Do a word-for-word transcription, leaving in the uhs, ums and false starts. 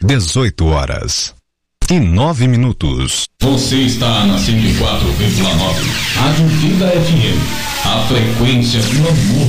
dezoito horas e nove minutos. Você está na cento e quatro vírgula nove, Rádio Vida F M. A frequência do amor.